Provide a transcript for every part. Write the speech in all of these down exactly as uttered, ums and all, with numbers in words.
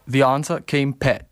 The answer came Pat.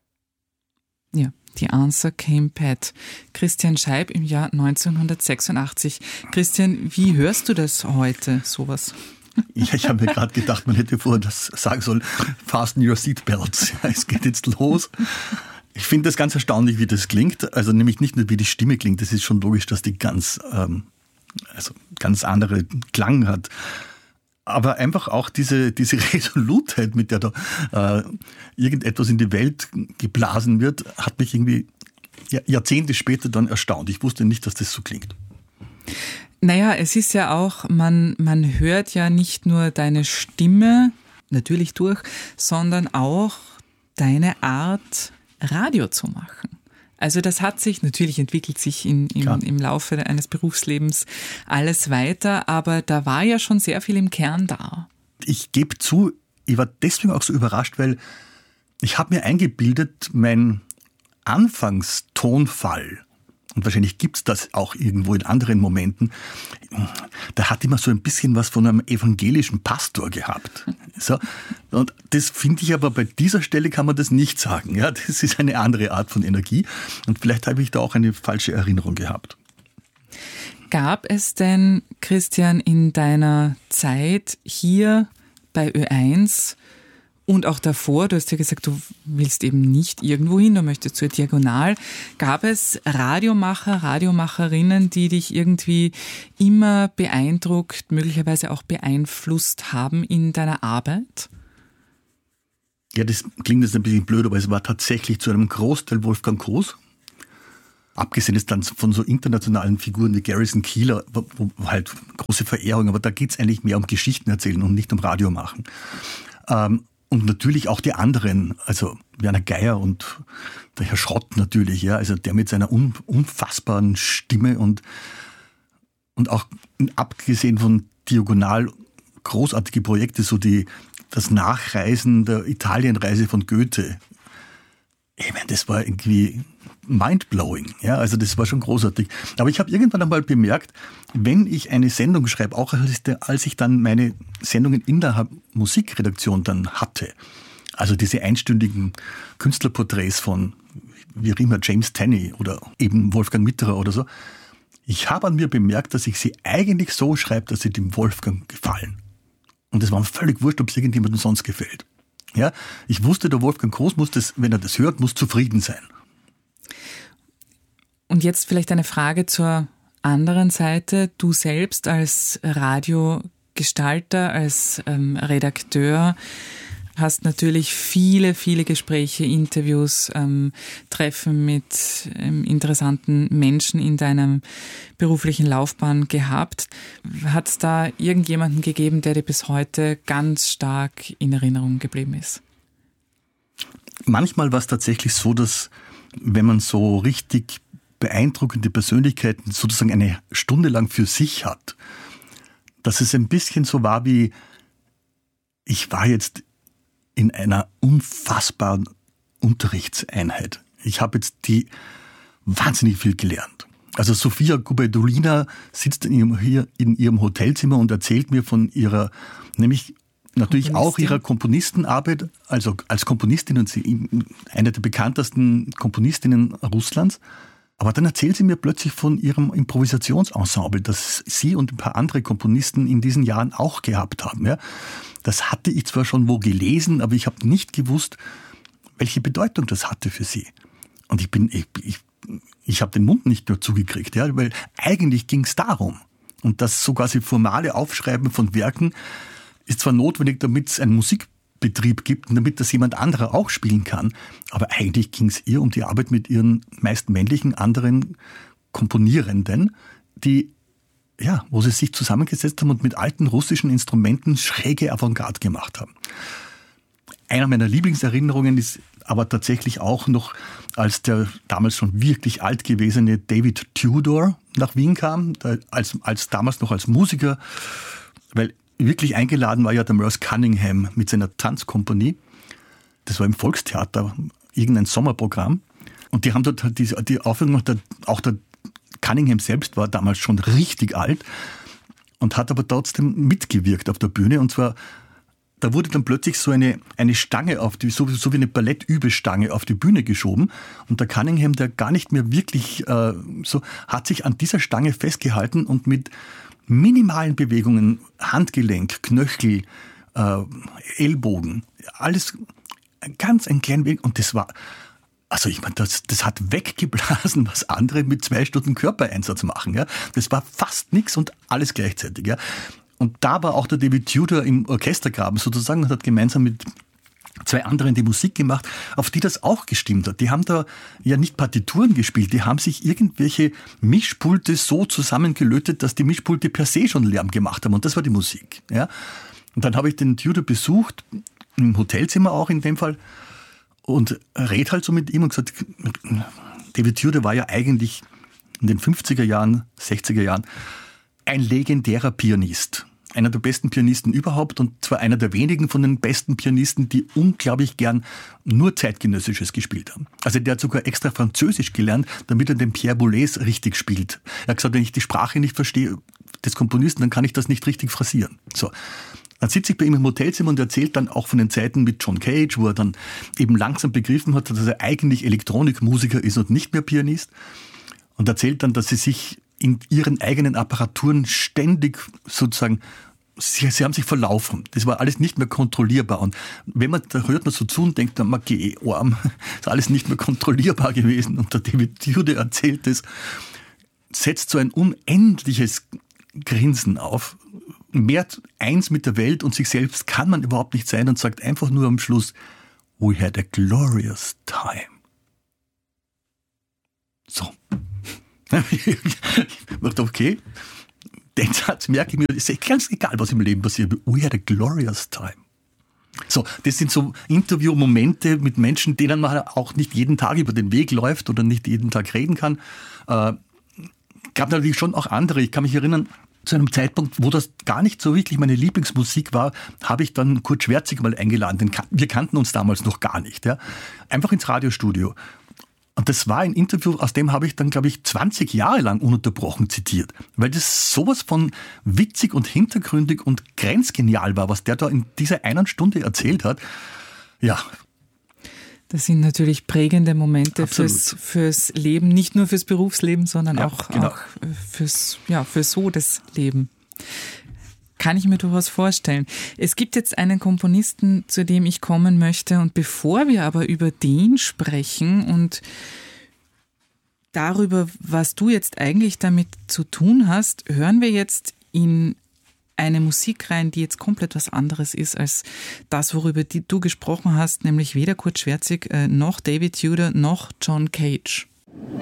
Ja, The answer came Pat. Christian Scheib im Jahr neunzehnhundertsechsundachtzig. Christian, wie hörst du das heute, sowas? Ja, ich habe mir gerade gedacht, man hätte vorher das sagen sollen, fasten your seatbelts. Ja, es geht jetzt los. Ich finde das ganz erstaunlich, wie das klingt. Also nämlich nicht nur, wie die Stimme klingt, das ist schon logisch, dass die ganz, ähm, also ganz andere Klang hat. Aber einfach auch diese, diese Resolutheit, mit der da äh, irgendetwas in die Welt geblasen wird, hat mich irgendwie Jahrzehnte später dann erstaunt. Ich wusste nicht, dass das so klingt. Naja, es ist ja auch, man, man hört ja nicht nur deine Stimme natürlich durch, sondern auch deine Art, Radio zu machen. Also das hat sich, natürlich entwickelt sich in, im, im Laufe eines Berufslebens alles weiter, aber da war ja schon sehr viel im Kern da. Ich gebe zu, ich war deswegen auch so überrascht, weil ich habe mir eingebildet, mein Anfangstonfall, und wahrscheinlich gibt's das auch irgendwo in anderen Momenten, da hat immer so ein bisschen was von einem evangelischen Pastor gehabt. So. Und das finde ich aber, bei dieser Stelle kann man das nicht sagen. Ja, das ist eine andere Art von Energie. Und vielleicht habe ich da auch eine falsche Erinnerung gehabt. Gab es denn, Christian, in deiner Zeit hier bei Ö eins und auch davor, du hast ja gesagt, du willst eben nicht irgendwo hin, du möchtest zur Diagonal. Gab es Radiomacher, Radiomacherinnen, die dich irgendwie immer beeindruckt, möglicherweise auch beeinflusst haben in deiner Arbeit? Ja, das klingt jetzt ein bisschen blöd, aber es war tatsächlich zu einem Großteil Wolfgang Koos. Abgesehen ist dann von so internationalen Figuren wie Garrison Keillor, wo, wo halt große Verehrung, aber da geht's eigentlich mehr um Geschichten erzählen und nicht um Radio machen. Ähm, Und natürlich auch die anderen, also Werner Geier und der Herr Schrott natürlich, ja, also der mit seiner un, unfassbaren Stimme und, und auch abgesehen von Diagonal großartige Projekte, so die, das Nachreisen der Italienreise von Goethe. Ich meine, das war irgendwie mindblowing, ja, also das war schon großartig. Aber ich habe irgendwann einmal bemerkt, wenn ich eine Sendung schreibe, auch als ich dann meine Sendungen in der Musikredaktion dann hatte, also diese einstündigen Künstlerporträts von, wie auch immer, James Tenney oder eben Wolfgang Mitterer oder so, ich habe an mir bemerkt, dass ich sie eigentlich so schreibe, dass sie dem Wolfgang gefallen. Und es war mir völlig wurscht, ob es irgendjemandem sonst gefällt. Ja, ich wusste, der Wolfgang Koos muss das, wenn er das hört, muss zufrieden sein. Und jetzt vielleicht eine Frage zur anderen Seite. Du selbst als Radiogestalter, als ähm, Redakteur hast natürlich viele, viele Gespräche, Interviews, ähm, Treffen mit ähm, interessanten Menschen in deinem beruflichen Laufbahn gehabt. Hat es da irgendjemanden gegeben, der dir bis heute ganz stark in Erinnerung geblieben ist? Manchmal war es tatsächlich so, dass wenn man so richtig beeindruckende Persönlichkeiten sozusagen eine Stunde lang für sich hat, dass es ein bisschen so war wie, ich war jetzt in einer unfassbaren Unterrichtseinheit. Ich habe jetzt die wahnsinnig viel gelernt. Also Sophia Gubaidulina sitzt in ihrem, hier in ihrem Hotelzimmer und erzählt mir von ihrer, nämlich natürlich auch ihrer Komponistenarbeit, also als Komponistin, und sie eine der bekanntesten Komponistinnen Russlands. Aber dann erzählt sie mir plötzlich von ihrem Improvisationsensemble, das sie und ein paar andere Komponisten in diesen Jahren auch gehabt haben. Ja. Das hatte ich zwar schon wo gelesen, aber ich habe nicht gewusst, welche Bedeutung das hatte für sie. Und ich bin, ich, ich, ich habe den Mund nicht nur zugekriegt, ja, weil eigentlich ging es darum. Und das so quasi formale Aufschreiben von Werken ist zwar notwendig, damit es einen Musikbetrieb gibt und damit das jemand anderer auch spielen kann, aber eigentlich ging es ihr um die Arbeit mit ihren meist männlichen anderen Komponierenden, die, ja, wo sie sich zusammengesetzt haben und mit alten russischen Instrumenten schräge Avantgarde gemacht haben. Einer meiner Lieblingserinnerungen ist aber tatsächlich auch noch, als der damals schon wirklich alt gewesene David Tudor nach Wien kam, als, als damals noch als Musiker, weil wirklich eingeladen war ja der Merce Cunningham mit seiner Tanzkompanie. Das war im Volkstheater, irgendein Sommerprogramm. Und die haben dort halt diese, die Aufführung, der, auch der Cunningham selbst war damals schon richtig alt und hat aber trotzdem mitgewirkt auf der Bühne. Und zwar da wurde dann plötzlich so eine, eine Stange auf die, so, so wie eine Ballettübestange auf die Bühne geschoben. Und der Cunningham, der gar nicht mehr wirklich äh, so, hat sich an dieser Stange festgehalten und mit minimalen Bewegungen, Handgelenk, Knöchel, äh, Ellbogen, alles ganz ein klein wenig. Und das war, also ich meine, das, das hat weggeblasen, was andere mit zwei Stunden Körpereinsatz machen. Ja. Das war fast nichts und alles gleichzeitig. Ja. Und da war auch der David Tudor im Orchestergraben sozusagen und hat gemeinsam mit zwei anderen die Musik gemacht, auf die das auch gestimmt hat. Die haben da ja nicht Partituren gespielt, die haben sich irgendwelche Mischpulte so zusammengelötet, dass die Mischpulte per se schon Lärm gemacht haben. Und das war die Musik. Ja. Und dann habe ich den Tudor besucht, im Hotelzimmer auch in dem Fall, und red halt so mit ihm und gesagt, David Tudor war ja eigentlich in den fünfziger Jahren, sechziger Jahren ein legendärer Pianist. Einer der besten Pianisten überhaupt und zwar einer der wenigen von den besten Pianisten, die unglaublich gern nur Zeitgenössisches gespielt haben. Also der hat sogar extra Französisch gelernt, damit er den Pierre Boulez richtig spielt. Er hat gesagt, wenn ich die Sprache nicht verstehe des Komponisten, dann kann ich das nicht richtig phrasieren. So. Dann sitze ich bei ihm im Hotelzimmer und erzählt dann auch von den Zeiten mit John Cage, wo er dann eben langsam begriffen hat, dass er eigentlich Elektronikmusiker ist und nicht mehr Pianist. Und erzählt dann, dass sie sich in ihren eigenen Apparaturen ständig sozusagen, sie, sie haben sich verlaufen. Das war alles nicht mehr kontrollierbar. Und wenn man, da hört man so zu und denkt, man geh arm, ist alles nicht mehr kontrollierbar gewesen. Und der David Tudor erzählt das, setzt so ein unendliches Grinsen auf. Mehr eins mit der Welt und sich selbst kann man überhaupt nicht sein und sagt einfach nur am Schluss, we had a glorious time. So. Ich dachte, okay, den Satz merke ich mir, ist ganz egal, was im Leben passiert. We had a glorious time. So, das sind so Interviewmomente mit Menschen, denen man auch nicht jeden Tag über den Weg läuft oder nicht jeden Tag reden kann. Äh, gab natürlich schon auch andere. Ich kann mich erinnern, zu einem Zeitpunkt, wo das gar nicht so wirklich meine Lieblingsmusik war, habe ich dann Kurt Schwerzig mal eingeladen. Den, wir kannten uns damals noch gar nicht. Ja. Einfach ins Radiostudio. Und das war ein Interview, aus dem habe ich dann, glaube ich, zwanzig Jahre lang ununterbrochen zitiert. Weil das sowas von witzig und hintergründig und grenzgenial war, was der da in dieser einen Stunde erzählt hat. Ja. Das sind natürlich prägende Momente fürs, fürs Leben, nicht nur fürs Berufsleben, sondern ja, auch, genau. auch fürs, ja, für so das Leben. Kann ich mir durchaus vorstellen. Es gibt jetzt einen Komponisten, zu dem ich kommen möchte. Und bevor wir aber über den sprechen und darüber, was du jetzt eigentlich damit zu tun hast, hören wir jetzt in eine Musik rein, die jetzt komplett was anderes ist als das, worüber die du gesprochen hast, nämlich weder Kurt Schwerzig, noch David Tudor, noch John Cage.